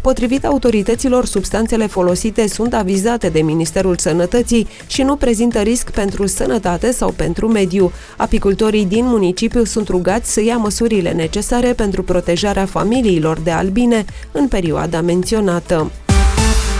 Potrivit autorităților, substanțele folosite sunt avizate de Ministerul Sănătății și nu prezintă risc pentru sănătate sau pentru mediu. Apicultorii din municipiu sunt rugați să ia măsurile necesare pentru protejarea familiilor de albine în perioada menționată.